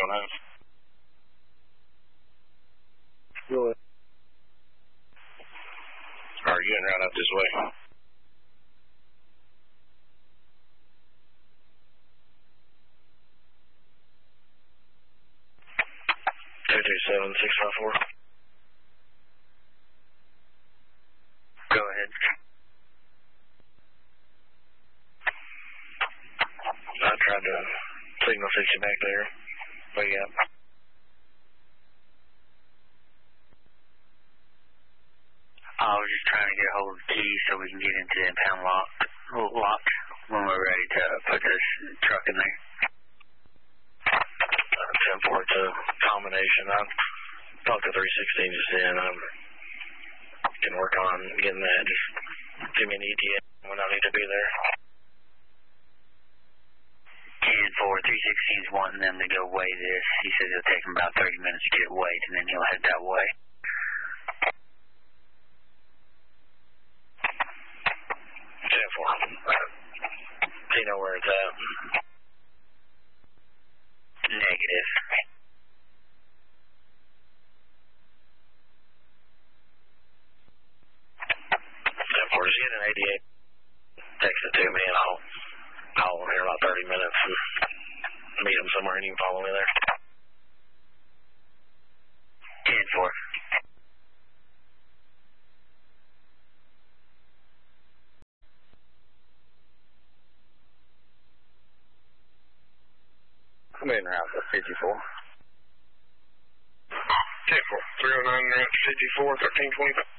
309. Go ahead. Are you en route up this way? Two 237-654. Go ahead. I tried to signal 60 back there. What you got? I was just trying to get a hold of the key so we can get into the impound lock when we're ready to put this truck in there. 10-4, it's a combination. I talked to 316 just then. I can work on getting that. Just give me an ETA when I need to be there. 10-4, 316's wanting them to go weigh this. He says it'll take him about 30 minutes to get it weighed, and then he'll head that way. 10-4. Do you know where it's at? Negative. 10-4, just get an 88. Text it to me, and I'll call him here in about 30 minutes and meet him somewhere, and you can follow me there. 10-4. I'm in route to 54. 10-4, 309 route 54, 1325.